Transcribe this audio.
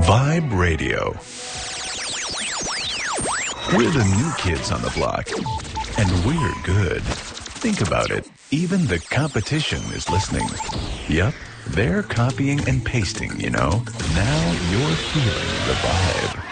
Vibe Radio. We're the new kids on the block, and we're good. Think about it. Even the competition is listening. Yup, they're copying and pasting, you know. Now you're feeling the vibe.